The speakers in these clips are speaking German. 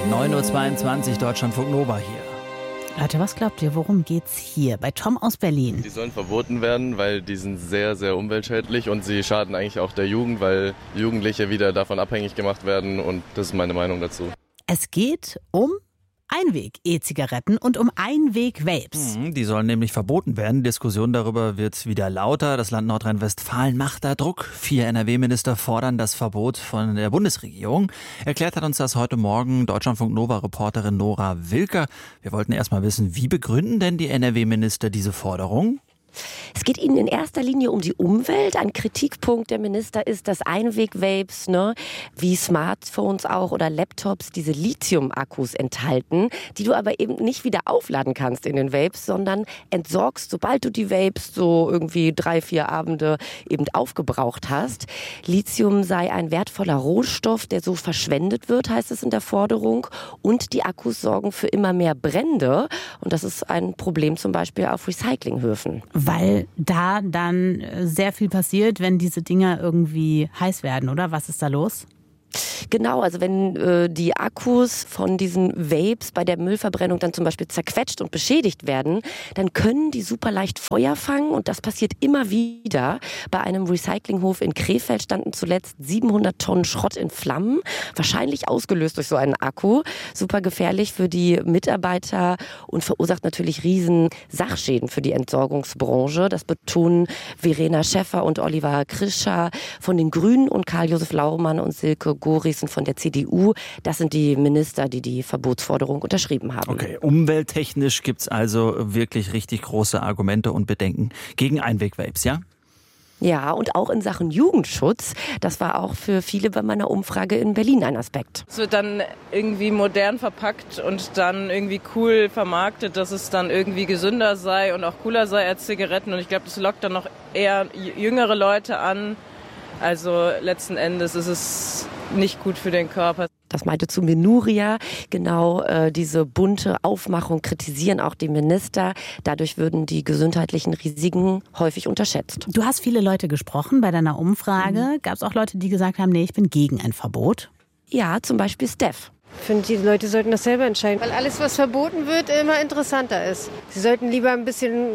9:22 Uhr, Deutschlandfunk Nova hier. Leute, was glaubt ihr, worum geht's hier? Bei Tom aus Berlin. Die sollen verboten werden, weil die sind sehr, sehr umweltschädlich und sie schaden eigentlich auch der Jugend, weil Jugendliche wieder davon abhängig gemacht werden und das ist meine Meinung dazu. Es geht um Einweg-E-Zigaretten und um Einweg-Vapes. Die sollen nämlich verboten werden. Diskussion darüber wird wieder lauter. Das Land Nordrhein-Westfalen macht da Druck. 4 NRW-Minister fordern das Verbot von der Bundesregierung. Erklärt hat uns das heute Morgen Deutschlandfunk Nova-Reporterin Nora Wilker. Wir wollten erst mal wissen, wie begründen denn die NRW-Minister diese Forderung? Es geht ihnen in erster Linie um die Umwelt. Ein Kritikpunkt der Minister ist, dass Einweg-Vapes, wie Smartphones auch oder Laptops, diese Lithium-Akkus enthalten, die du aber eben nicht wieder aufladen kannst in den Vapes, sondern entsorgst, sobald du die Vapes so irgendwie 3-4 Abende eben aufgebraucht hast. Lithium sei ein wertvoller Rohstoff, der so verschwendet wird, heißt es in der Forderung. Und die Akkus sorgen für immer mehr Brände. Und das ist ein Problem zum Beispiel auf Recyclinghöfen. Weil da dann sehr viel passiert, wenn diese Dinger irgendwie heiß werden, oder? Was ist da los? Genau, also wenn die Akkus von diesen Vapes bei der Müllverbrennung dann zum Beispiel zerquetscht und beschädigt werden, dann können die super leicht Feuer fangen und das passiert immer wieder. Bei einem Recyclinghof in Krefeld standen zuletzt 700 Tonnen Schrott in Flammen, wahrscheinlich ausgelöst durch so einen Akku. Super gefährlich für die Mitarbeiter und verursacht natürlich riesen Sachschäden für die Entsorgungsbranche. Das betonen Verena Schäffer und Oliver Krischer von den Grünen und Karl-Josef Laumann und Silke Gorissen von der CDU. Das sind die Minister, die die Verbotsforderung unterschrieben haben. Okay, umwelttechnisch gibt's also wirklich richtig große Argumente und Bedenken gegen Einweg-Vapes, ja? Ja, und auch in Sachen Jugendschutz. Das war auch für viele bei meiner Umfrage in Berlin ein Aspekt. Es wird dann irgendwie modern verpackt und dann irgendwie cool vermarktet, dass es dann irgendwie gesünder sei und auch cooler sei als Zigaretten. Und ich glaube, das lockt dann noch eher jüngere Leute an. Also letzten Endes ist es nicht gut für den Körper. Das meinte zu mir Nuria. Genau diese bunte Aufmachung kritisieren auch die Minister. Dadurch würden die gesundheitlichen Risiken häufig unterschätzt. Du hast viele Leute gesprochen bei deiner Umfrage. Gab es auch Leute, die gesagt haben, nee, ich bin gegen ein Verbot? Ja, zum Beispiel Steph. Ich finde, die Leute sollten das selber entscheiden, weil alles, was verboten wird, immer interessanter ist. Sie sollten lieber ein bisschen,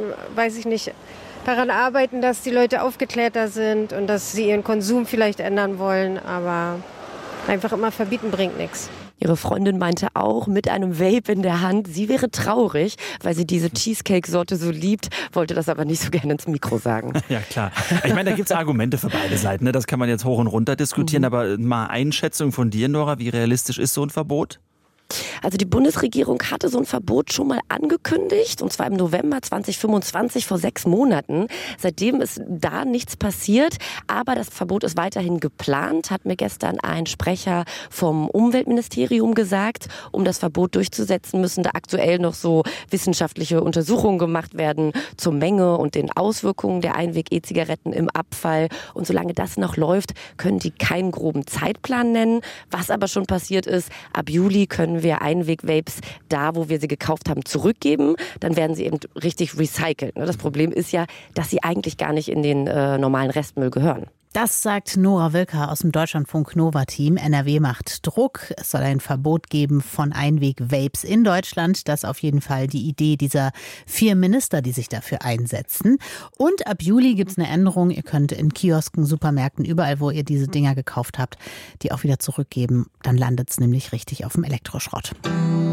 daran arbeiten, dass die Leute aufgeklärter sind und dass sie ihren Konsum vielleicht ändern wollen, aber einfach immer verbieten bringt nichts. Ihre Freundin meinte auch mit einem Vape in der Hand, sie wäre traurig, weil sie diese Cheesecake-Sorte so liebt, wollte das aber nicht so gerne ins Mikro sagen. Ja, klar. Ich meine, da gibt's Argumente für beide Seiten, ne? Das kann man jetzt hoch und runter diskutieren, aber mal Einschätzung von dir, Nora, wie realistisch ist so ein Verbot? Also die Bundesregierung hatte so ein Verbot schon mal angekündigt, und zwar im November 2025, vor 6 Monaten. Seitdem ist da nichts passiert, aber das Verbot ist weiterhin geplant, hat mir gestern ein Sprecher vom Umweltministerium gesagt. Um das Verbot durchzusetzen, müssen da aktuell noch so wissenschaftliche Untersuchungen gemacht werden zur Menge und den Auswirkungen der Einweg-E-Zigaretten im Abfall. Und solange das noch läuft, können die keinen groben Zeitplan nennen. Was aber schon passiert ist, ab Juli können wir Einweg-Vapes da, wo wir sie gekauft haben, zurückgeben. Dann werden sie eben richtig recycelt. Das Problem ist ja, dass sie eigentlich gar nicht in den normalen Restmüll gehören. Das sagt Nora Wilker aus dem Deutschlandfunk Nova-Team. NRW macht Druck. Es soll ein Verbot geben von Einweg-Vapes in Deutschland. Das ist auf jeden Fall die Idee dieser 4 Minister, die sich dafür einsetzen. Und ab Juli gibt es eine Änderung. Ihr könnt in Kiosken, Supermärkten, überall, wo ihr diese Dinger gekauft habt, die auch wieder zurückgeben. Dann landet es nämlich richtig auf dem Elektroschrott.